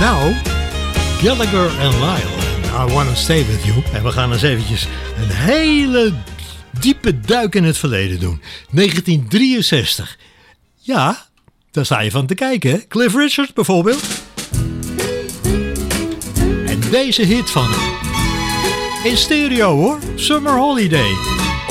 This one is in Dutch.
Nou, Gallagher en Lyle. I Wanna Stay With You. En we gaan eens eventjes een hele diepe duik in het verleden doen. 1963. Ja, daar sta je van te kijken, hè? Cliff Richard bijvoorbeeld. En deze hit van hem. In stereo hoor, Summer Holiday.